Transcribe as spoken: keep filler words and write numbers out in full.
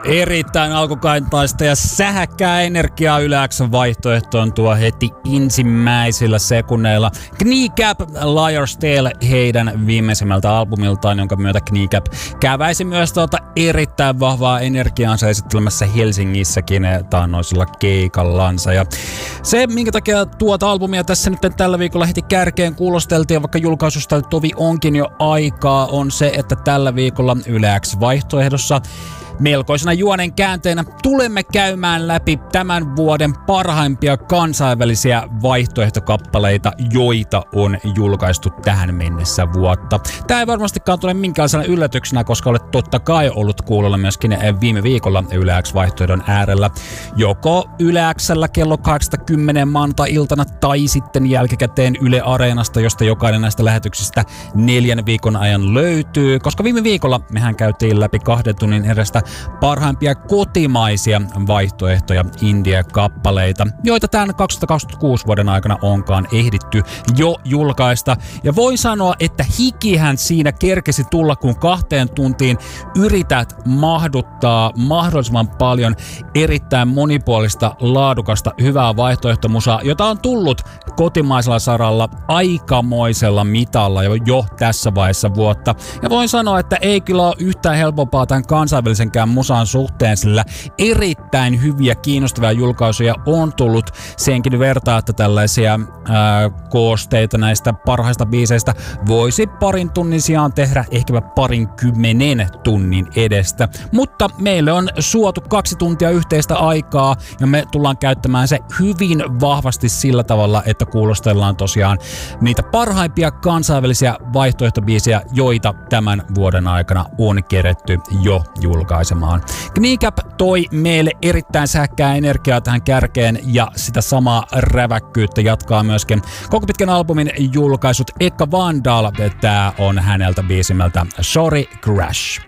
Erittäin alkukantaista ja sähäkkää energiaa Yle-X:n vaihtoehtoon tuo heti ensimmäisillä sekunneilla Kneecap Liar's Tale heidän viimeisimmältä albumiltaan, jonka myötä Kneecap käväisi myös tuota erittäin vahvaa energiaansa esittelemässä Helsingissäkin taannoisella keikallansa. Ja se, minkä takia tuota albumia tässä nyt tällä viikolla heti kärkeen kuulosteltiin, vaikka julkaisusta tovi onkin jo aikaa, on se, että tällä viikolla Yle-X vaihtoehdossa melkoisena juonen käänteenä tulemme käymään läpi tämän vuoden parhaimpia kansainvälisiä vaihtoehtokappaleita, joita on julkaistu tähän mennessä vuotta. Tämä ei varmastikaan tule minkäänlaisena yllätyksenä, koska olet totta kai ollut kuulolla myöskin viime viikolla Yle-X-vaihtoehdon äärellä. Joko Yle-X:llä kello kahdeksankymmentä maanantai-iltana tai sitten jälkikäteen Yle Areenasta, josta jokainen näistä lähetyksistä neljän viikon ajan löytyy. Koska viime viikolla mehän käytiin läpi kahden tunnin edestä parhaimpia kotimaisia vaihtoehtoja indie-kappaleita, joita tämän kaksituhattakaksikymmentäkuusi vuoden aikana onkaan ehditty jo julkaista. Ja voi sanoa, että hikihän siinä kerkesi tulla, kun kahteen tuntiin yrität mahduttaa mahdollisimman paljon erittäin monipuolista, laadukasta, hyvää vaihtoehtomusaa, jota on tullut kotimaisella saralla aikamoisella mitalla jo, jo tässä vaiheessa vuotta. Ja voin sanoa, että ei kyllä ole yhtään helpompaa tämän kansainvälisen musan suhteen, sillä erittäin hyviä, kiinnostavia julkaisuja on tullut senkin vertaa, että tällaisia ää, koosteita näistä parhaista biiseistä voisi parin tunnin sijaan tehdä ehkäpä parin kymmenen tunnin edestä. Mutta meille on suotu kaksi tuntia yhteistä aikaa ja me tullaan käyttämään se hyvin vahvasti sillä tavalla, että kuulostellaan tosiaan niitä parhaimpia kansainvälisiä vaihtoehtobiisejä, joita tämän vuoden aikana on keretty jo julkaisemaan. Kneecap toi meille erittäin sähkää energiaa tähän kärkeen ja sitä samaa räväkkyyttä jatkaa myöskin koko pitkän albumin julkaisut. Eka Vandal, tää on häneltä biisimältä Sorry Crash.